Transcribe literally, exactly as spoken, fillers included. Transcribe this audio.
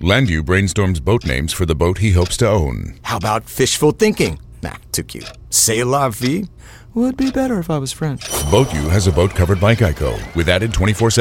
Landu brainstorms boat names for the boat he hopes to own. How about fishful thinking? Nah, too cute. C'est la vie? Would be better if I was French. BoatU has a boat covered by Geico with added twenty-four seven